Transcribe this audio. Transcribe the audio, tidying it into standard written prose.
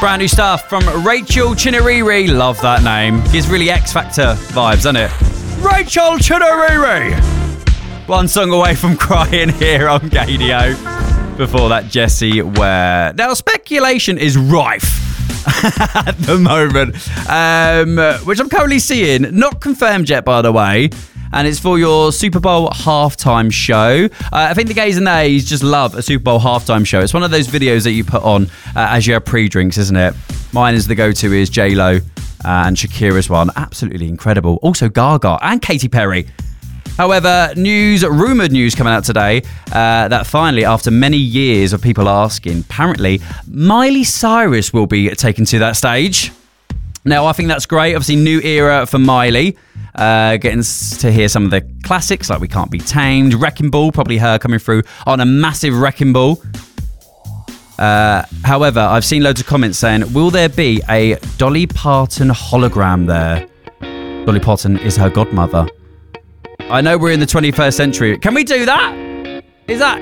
Brand new stuff from Rachel Chinouriri. Love that name. Gives really X Factor vibes, doesn't it? Rachel Chinouriri. One song away from crying here on Gadio. Before that, Jessie Ware. Now, speculation is rife at the moment, which I'm currently seeing. Not confirmed yet, by the way. And it's for your Super Bowl halftime show. I think the gays and theys just love a Super Bowl halftime show. It's one of those videos that you put on as you have pre-drinks, isn't it? Mine is the go-to is J-Lo and Shakira's one. Absolutely incredible. Also Gaga and Katy Perry. However, rumoured news coming out today that finally, after many years of people asking, apparently Miley Cyrus will be taken to that stage. Now, I think that's great. Obviously, new era for Miley. Getting to hear some of the classics like We Can't Be Tamed, Wrecking Ball, probably her coming through on a massive Wrecking Ball. However, I've seen loads of comments saying, will there be a Dolly Parton hologram there? Dolly Parton is her godmother. I know we're in the 21st century. Can we do that? Is that